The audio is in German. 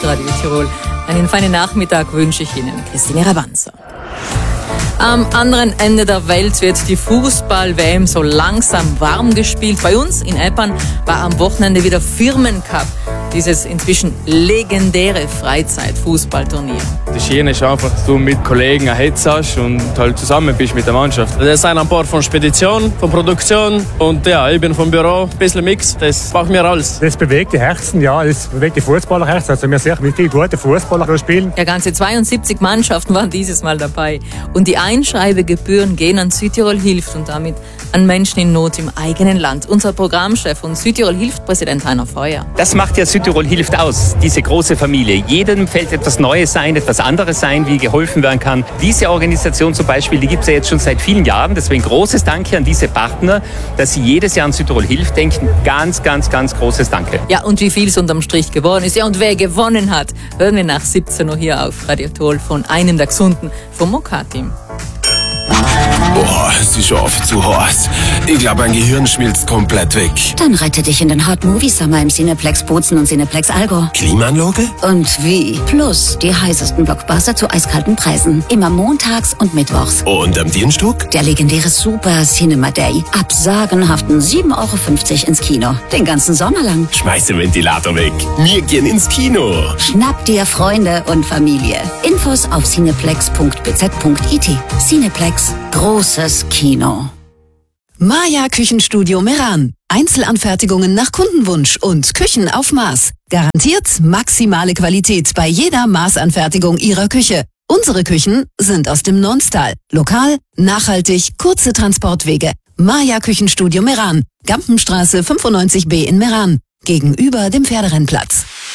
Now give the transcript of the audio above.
Radio Tirol. Einen feinen Nachmittag wünsche ich Ihnen, Christine Rabanza. Am anderen Ende der Welt wird die Fußball-WM so langsam warm gespielt. Bei uns in Eppan war am Wochenende wieder Firmencup, dieses inzwischen legendäre Freizeit-Fußballturnier. Das Schöne ist einfach, dass du mit Kollegen ein Hetz hast und halt zusammen bist mit der Mannschaft. Das sind ein paar von Spedition, von Produktion und ja, ich bin vom Büro, ein bisschen Mix, das macht mir alles. Das bewegt die Herzen, ja, das bewegt die Fußballerherzen. Also wir sehen, wie viele gute Fußballer spielen. Ja, ganze 72 Mannschaften waren dieses Mal dabei. Und die Einschreibegebühren gehen an Südtirol hilft und damit an Menschen in Not im eigenen Land. Unser Programmchef und Südtirol hilft Präsident Heiner Feuer. Das macht ja Südtirol hilft aus, diese große Familie. Jedem fällt etwas Neues ein, etwas anderes sein, wie geholfen werden kann. Diese Organisation zum Beispiel, die gibt es ja jetzt schon seit vielen Jahren. Deswegen großes Danke an diese Partner, dass sie jedes Jahr an Südtirol hilft denken. Ganz, ganz, ganz großes Danke. Ja, und wie viel es unterm Strich geworden ist. Ja, und wer gewonnen hat, hören wir nach 17 Uhr hier auf Radio Tirol von einem der Gesunden vom OK-Team. Boah, es ist oft zu heiß. Ich glaube, mein Gehirn schmilzt komplett weg. Dann rette dich in den Hot Movie Summer im Cineplex Bozen und Cineplex Allgäu. Klimaanlage? Und wie? Plus die heißesten Blockbuster zu eiskalten Preisen. Immer montags und mittwochs. Und am Dienstag? Der legendäre Super Cinema Day. Ab sagenhaften 7,50 Euro ins Kino. Den ganzen Sommer lang. Schmeiß den Ventilator weg. Wir gehen ins Kino. Schnapp dir Freunde und Familie. Infos auf cineplex.bz.it. Cineplex. Großes Kino. Maja Küchenstudio Meran. Einzelanfertigungen nach Kundenwunsch und Küchen auf Maß. Garantiert maximale Qualität bei jeder Maßanfertigung Ihrer Küche. Unsere Küchen sind aus dem Nonstal. Lokal, nachhaltig, kurze Transportwege. Maja Küchenstudio Meran. Gampenstraße 95b in Meran. Gegenüber dem Pferderennplatz.